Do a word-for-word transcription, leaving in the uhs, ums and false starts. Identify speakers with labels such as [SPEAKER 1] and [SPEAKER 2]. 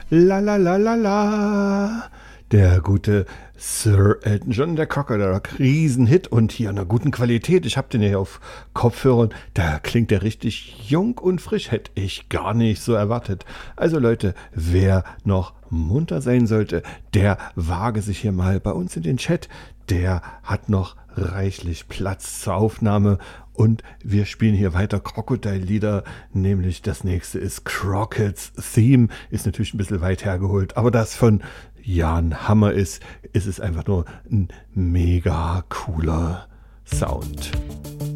[SPEAKER 1] La la la la la. Der gute Sir Elton John, der Crocodile Rock, Riesenhit und hier in einer guten Qualität. Ich habe den hier auf Kopfhörern. Da klingt der richtig jung und frisch. Hätte ich gar nicht so erwartet. Also Leute, wer noch munter sein sollte, der wage sich hier mal bei uns in den Chat. Der hat noch reichlich Platz zur Aufnahme und wir spielen hier weiter Crocodile-Lieder, nämlich das nächste ist Crockett's Theme, ist natürlich ein bisschen weit hergeholt, aber das von Jan Hammer ist, ist es einfach nur ein mega cooler Sound.